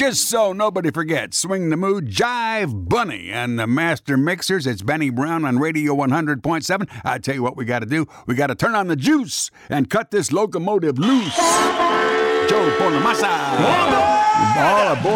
Just so nobody forgets, Swing the Mood, Jive Bunny, and the Master Mixers. It's Benny Brown on Radio 100.7. I tell you what we got to do. We got to turn on the juice and cut this locomotive loose. Joe Bonamassa. All aboard.